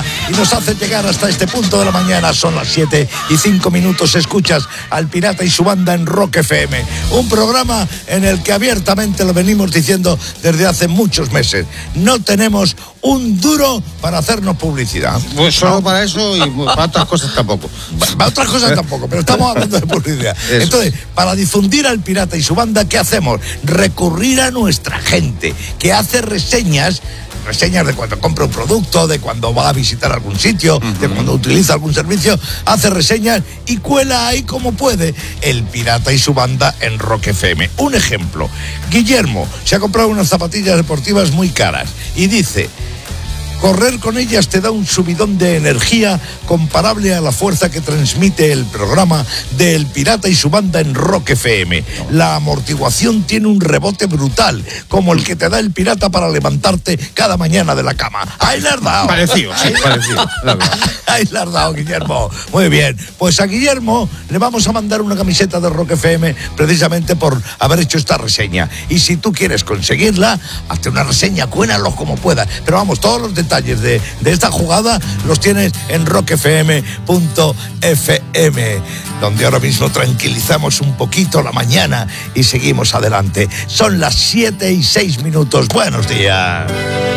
vida y nos hace llegar hasta este punto de la mañana. Son las 7:05. Escuchas al Pirata y su banda en Rock FM. Un programa en el que abiertamente lo venimos diciendo desde hace muchos meses. No tenemos un duro para hacernos publicidad. Pues solo para eso y para otras cosas tampoco. Para otras cosas tampoco, pero estamos hablando de publicidad. Entonces, para difundir al Pirata y su banda, ¿qué hacemos? Recurrir a nuestra gente, que hace reseñas de cuando compra un producto, de cuando va a visitar algún sitio, de cuando utiliza algún servicio, hace reseñas y cuela ahí como puede el Pirata y su banda en Rock FM. Un ejemplo, Guillermo se ha comprado unas zapatillas deportivas muy caras y dice: correr con ellas te da un subidón de energía comparable a la fuerza que transmite el programa del Pirata y su banda en Rock FM. La amortiguación tiene un rebote brutal, como el que te da el Pirata para levantarte cada mañana de la cama. ¡Ahí le has dado! Parecido, sí, parecido. ¡Ahí le has dado, Guillermo! Muy bien, pues a Guillermo le vamos a mandar una camiseta de Rock FM precisamente por haber hecho esta reseña. Y si tú quieres conseguirla, hazte una reseña, cuénalo como puedas. Pero vamos, todos los detalles de esta jugada los tienes en rockfm.fm, donde ahora mismo tranquilizamos un poquito la mañana y seguimos adelante. Son las 7:06. Buenos días.